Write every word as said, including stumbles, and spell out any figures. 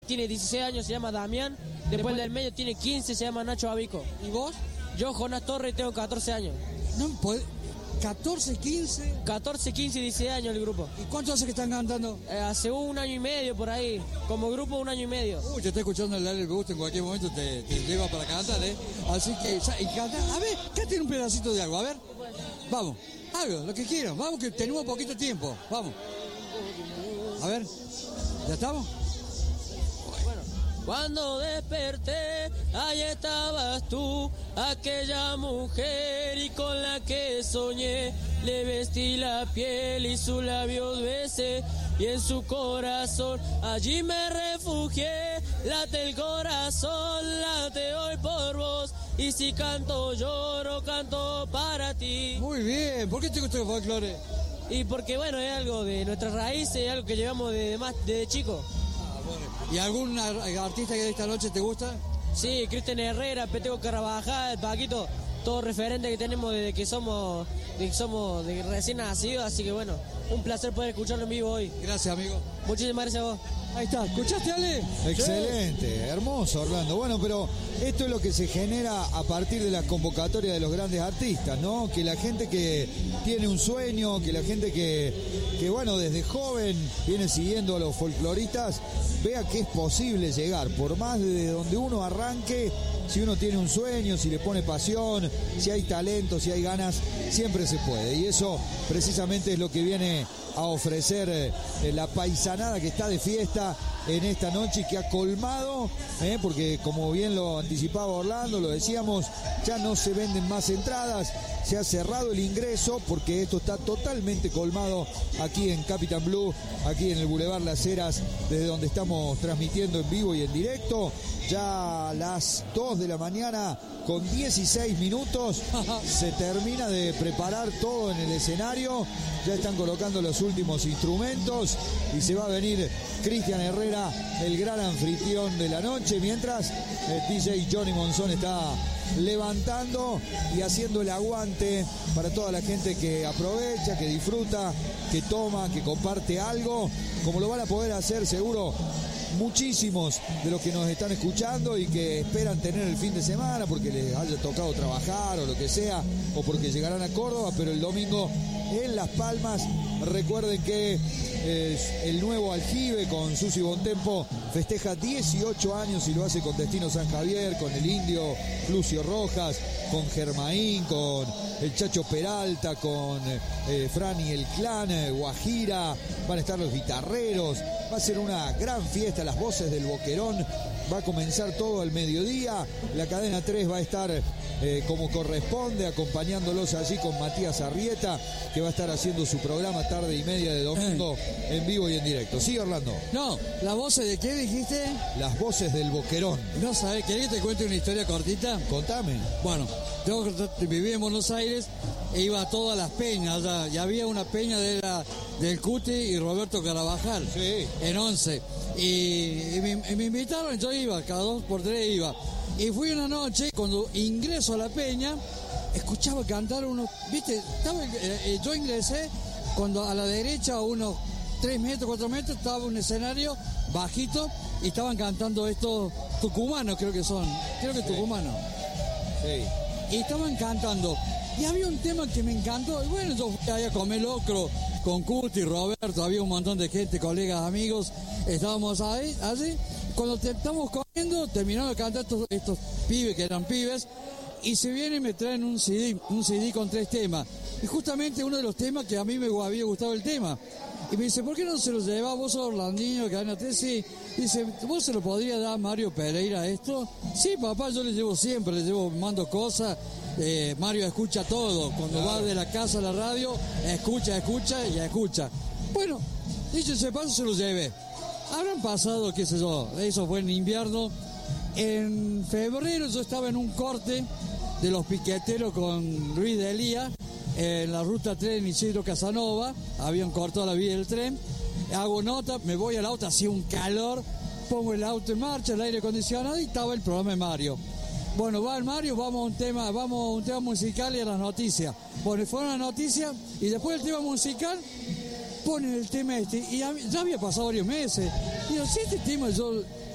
tiene dieciséis años, se llama Damián. Después, Después el del medio tiene quince, se llama Nacho Abico. ¿Y vos? Yo, Jonás Torres, tengo catorce años. No, pues, catorce, quince. catorce, quince y dieciséis años el grupo. ¿Y cuánto hace que están cantando? Eh, hace un año y medio por ahí. Como grupo, un año y medio. Uy, yo estoy escuchando el Dale el gusto, en cualquier momento te, te lleva para cantar, ¿eh? Así que, y canta, a ver, cántale un pedacito de algo, a ver. Vamos, algo, lo que quieran, vamos que tenemos poquito tiempo, vamos. A ver, ¿ya estamos? Bueno. Cuando desperté, ahí estabas tú, aquella mujer y con la que soñé. Le vestí la piel y sus labios besé, y en su corazón allí me refugié. Late el corazón, late hoy por vos, y si canto lloro, canto para ti. Muy bien, ¿por qué te gusta el folclore? Y porque bueno, es algo de nuestras raíces, es algo que llevamos desde más desde chico. Ah, bueno. ¿Y algún artista que de esta noche te gusta? Sí, Cristian Herrera, Peteco Carabajal, Paquito, todo referente que tenemos desde que somos, desde que somos de recién nacidos, así que bueno, un placer poder escucharlo en vivo hoy. Gracias, amigo. Muchísimas gracias a vos. Ahí está, ¿escuchaste, Ale? Excelente, sí. Hermoso, Orlando. Bueno, pero esto es lo que se genera a partir de las convocatorias de los grandes artistas, ¿no? Que la gente que tiene un sueño, que la gente que, que bueno, desde joven viene siguiendo a los folcloristas, vea que es posible llegar, por más de donde uno arranque, si uno tiene un sueño, si le pone pasión, si hay talento, si hay ganas, siempre se puede. Y eso precisamente es lo que viene a ofrecer eh, la paisanada que está de fiesta en esta noche y que ha colmado, eh, porque como bien lo anticipaba Orlando, lo decíamos, ya no se venden más entradas, se ha cerrado el ingreso porque esto está totalmente colmado aquí en Capitán Blue, aquí en el Boulevard Las Heras, desde donde estamos transmitiendo en vivo y en directo. Ya a las dos de la mañana con dieciséis minutos se termina de preparar todo en el escenario, ya están colocando los últimos instrumentos y se va a venir Cristian Herrera, el gran anfitrión de la noche, mientras el D J Johnny Monzón está levantando y haciendo el aguante para toda la gente que aprovecha, que disfruta, que toma, que comparte algo, como lo van a poder hacer seguro muchísimos de los que nos están escuchando y que esperan tener el fin de semana porque les haya tocado trabajar o lo que sea, o porque llegarán a Córdoba, pero el domingo en Las Palmas. Recuerden que eh, el nuevo aljibe con Susi Bontempo festeja dieciocho años y lo hace con Destino San Javier, con el indio Lucio Rojas, con Germaín, con el Chacho Peralta, con eh, Fran y el Clan, eh, Guajira, van a estar los guitarreros, va a ser una gran fiesta, las voces del Boquerón, va a comenzar todo al mediodía, la cadena tres va a estar eh, como corresponde, acompañándolos allí con Matías Arrieta, que va a estar haciendo su programa tarde y media de domingo en vivo y en directo. ¿Sí, Orlando? No, ¿las voces de qué dijiste? Las voces del Boquerón. No sabés, ¿querés que te cuente una historia cortita? Contame. Bueno, tengo que vivir en Buenos Aires e iba a todas las peñas, ya, y había una peña de la, del Cuti y Roberto Carabajal, sí, en once, y, y, me, y me invitaron, yo iba, cada dos por tres iba, y fui una noche, cuando ingreso a la peña, escuchaba cantar unos, viste, estaba, eh, yo ingresé, cuando a la derecha, a unos tres metros, cuatro metros, estaba un escenario bajito, y estaban cantando estos tucumanos, creo que son, creo que sí, tucumanos. Sí. Y estaban cantando. Y había un tema que me encantó. Y bueno, yo fui ahí a comer locro con Cuti, Roberto, había un montón de gente, colegas, amigos. Estábamos ahí, así. Cuando te, estamos comiendo, terminaron de cantar estos, estos pibes, que eran pibes, y se vienen y me traen un C D, un C D con tres temas. Y justamente uno de los temas que a mí me había gustado el tema. Y me dice, ¿por qué no se lo lleva vos, Orlandino, que ganaste? Sí. Dice, ¿vos se lo podría dar a Mario Pereira esto? Sí, papá, yo le llevo siempre, le llevo, mando cosas. Eh, Mario escucha todo. Cuando claro. va de la casa a la radio, escucha, escucha y escucha. Bueno, dicho ese paso, se lo llevé. Habrán pasado, qué sé yo, eso fue en invierno. En febrero yo estaba en un corte de los piqueteros con Luis de Elía, en la ruta tren Isidro Casanova, habían cortado la vía del tren, hago nota, me voy al auto, hacía un calor, pongo el auto en marcha, el aire acondicionado y estaba el programa de Mario. Bueno, va el Mario, vamos a un tema, vamos a un tema musical y a las noticias. Bueno, fueron las noticias y después del tema musical ponen el tema este, y ya había pasado varios meses. Y digo, si este tema yo